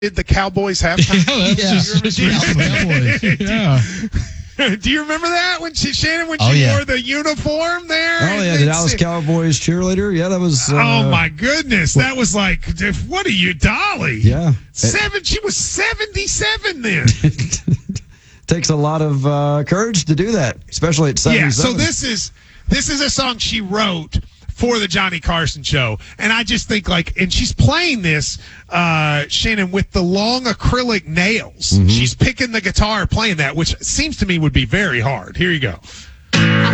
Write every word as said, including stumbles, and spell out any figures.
did the Cowboys halftime? Yeah, that's yeah. just Cowboys. Yeah. Do you remember that when she, Shannon, when she Oh, yeah. wore the uniform there? Oh, yeah, the Dallas Cowboys cheerleader. Yeah, that was. Uh, oh, my goodness. That was like, what are you, Dolly? Yeah. Seven. She was seventy-seven then. Takes a lot of uh, courage to do that, especially at seventy-seven. Yeah, so this is this is a song she wrote for the Johnny Carson show. And I just think, like, and she's playing this, uh, Shannon, with the long acrylic nails. Mm-hmm. She's picking the guitar, playing that, which seems to me would be very hard. Here you go.